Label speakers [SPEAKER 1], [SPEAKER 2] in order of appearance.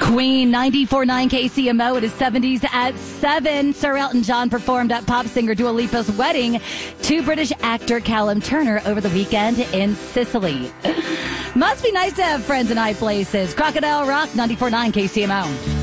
[SPEAKER 1] Queen 94.9 KCMO. It is 70s at 7. Sir Elton John performed at pop singer Dua Lipa's wedding to British actor Callum Turner over the weekend in Sicily. Must be nice to have friends in high places. Crocodile Rock 94.9 KCMO.